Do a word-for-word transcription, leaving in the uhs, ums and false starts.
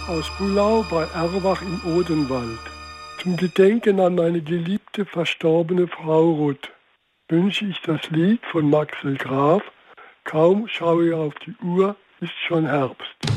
Aus Bulau bei Erwach im Odenwald. Zum Gedenken an meine geliebte verstorbene Frau Ruth wünsche ich das Lied von Maxel Graf. Kaum schaue ich auf die Uhr, ist schon Herbst.